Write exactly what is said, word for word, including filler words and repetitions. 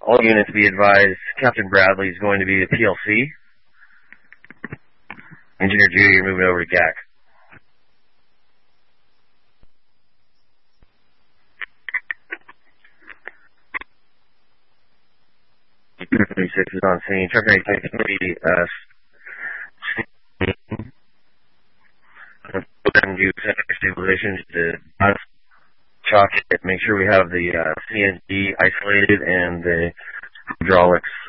All units be advised, Captain Bradley is going to be a P L C. Engineer Judy, you're moving over to G A C. thirty-six is on scene. Truck eighty-six three, uh, and do center stabilization to chalk it. Make sure we have the uh, C N G isolated and the hydraulics